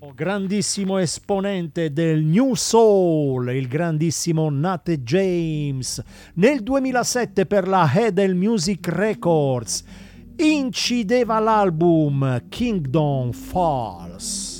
Grandissimo esponente del New Soul, il grandissimo Nate James, nel 2007 per la Edel Music Records incideva l'album Kingdom Falls.